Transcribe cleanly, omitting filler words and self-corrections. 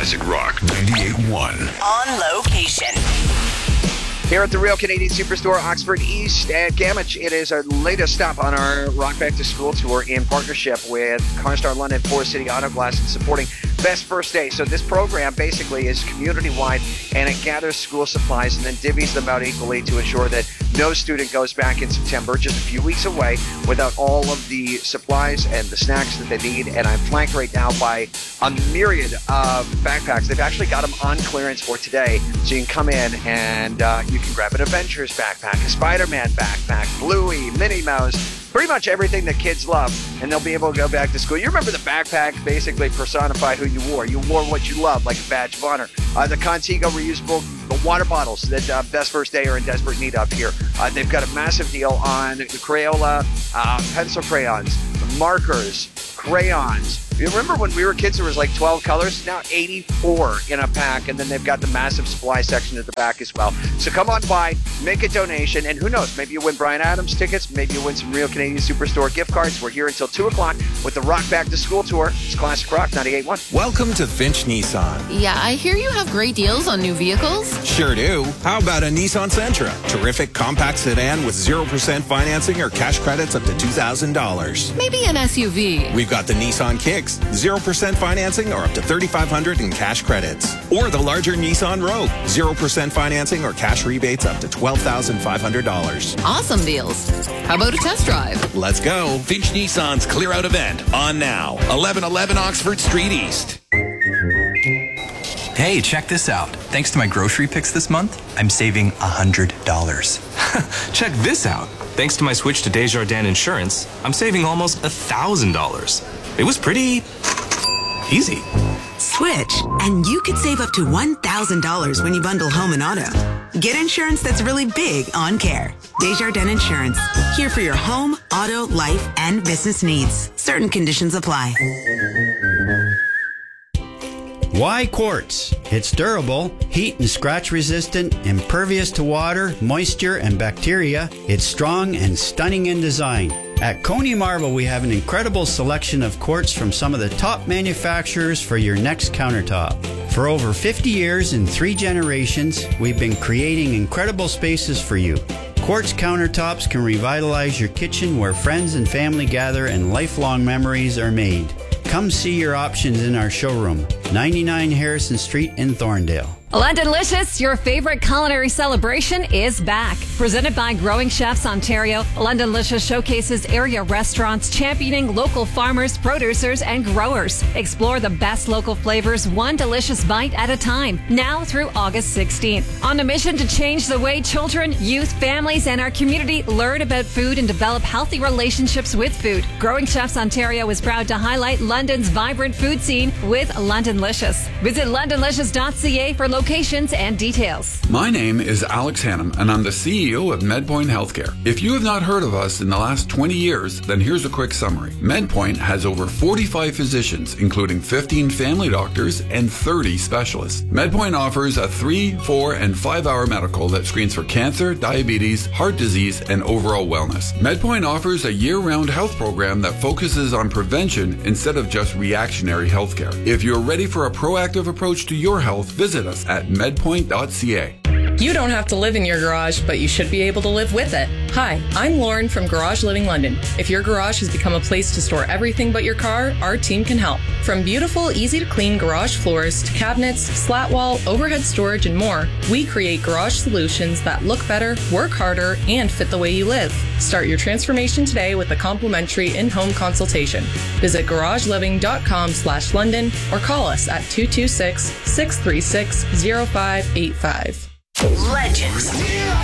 Classic Rock 98.1. On location. Here at the Real Canadian Superstore, Oxford East at Gamage, it is our latest stop on our Rock Back to School tour in partnership with CarStar London, Forest City Auto Glass, and supporting Best First Day. So this program basically is community-wide, and it gathers school supplies and then divvies them out equally to ensure that no student goes back in September, just a few weeks away, without all of the supplies and the snacks that they need. And I'm flanked right now by a myriad of backpacks. They've actually got them on clearance for today, so you can come in and you can grab an Avengers backpack, a Spider-Man backpack, Bluey, Minnie Mouse, pretty much everything that kids love, and they'll be able to go back to school. You remember the backpack basically personified who you wore. You wore what you loved, like a badge of honor. The Contigo reusable water bottles that Best First Day are in desperate need of here. They've got a massive deal on the Crayola pencil crayons, markers, crayons. You remember when we were kids, there was like 12 colors, now 84 in a pack, and then they've got the massive supply section at the back as well. So come on by, make a donation, and who knows, maybe you win Bryan Adams tickets, maybe you win some Real Canadian Superstore gift cards. We're here until 2 o'clock with the Rock Back to School Tour. It's Classic Rock 98.1. Welcome to Finch Nissan. Yeah, I hear you have great deals on new vehicles. Sure do. How about a Nissan Sentra? Terrific compact sedan with 0% financing or cash credits up to $2,000. Maybe an SUV. We've got the Nissan Kicks, 0% financing or up to $3,500 in cash credits. Or the larger Nissan Rogue, 0% financing or cash rebates up to $12,500. Awesome deals. How about a test drive? Let's go. Finch Nissan's Clear Out event on now. 1111 Oxford Street East. Hey, check this out. Thanks to my grocery picks this month, I'm saving $100. Check this out. Thanks to my switch to Desjardins Insurance, I'm saving almost $1,000. It was pretty easy. Switch, and you could save up to $1,000 when you bundle home and auto. Get insurance that's really big on care. Desjardins Insurance, here for your home, auto, life, and business needs. Certain conditions apply. Why quartz? It's durable, heat and scratch resistant, impervious to water, moisture, and bacteria. It's strong and stunning in design. At Coney Marble, we have an incredible selection of quartz from some of the top manufacturers for your next countertop. For over 50 years and 3 generations, we've been creating incredible spaces for you. Quartz countertops can revitalize your kitchen where friends and family gather and lifelong memories are made. Come see your options in our showroom, 99 Harrison Street in Thorndale. Londonlicious, your favorite culinary celebration, is back. Presented by Growing Chefs Ontario, Londonlicious showcases area restaurants championing local farmers, producers, and growers. Explore the best local flavors one delicious bite at a time, now through August 16th. On a mission to change the way children, youth, families, and our community learn about food and develop healthy relationships with food, Growing Chefs Ontario is proud to highlight London's vibrant food scene with Londonlicious. Visit londonlicious.ca for locations and details. My name is Alex Hannum, and I'm the CEO of MedPoint Healthcare. If you have not heard of us in the last 20 years, then here's a quick summary. MedPoint has over 45 physicians, including 15 family doctors and 30 specialists. MedPoint offers a 3, 4, and 5-hour medical that screens for cancer, diabetes, heart disease, and overall wellness. MedPoint offers a year-round health program that focuses on prevention instead of just reactionary healthcare. If you're ready for a proactive approach to your health, visit us at medpoint.ca. You don't have to live in your garage, but you should be able to live with it. Hi, I'm Lauren from Garage Living London. If your garage has become a place to store everything but your car, our team can help. From beautiful, easy-to-clean garage floors to cabinets, slat wall, overhead storage, and more, we create garage solutions that look better, work harder, and fit the way you live. Start your transformation today with a complimentary in-home consultation. Visit garageliving.com/London or call us at 226-636-0585. Legends.